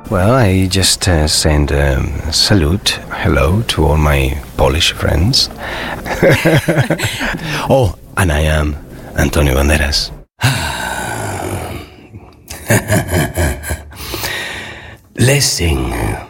Well, I just send salute, hello to all my Polish friends. Oh, and I am Antonio Banderas. Let's sing.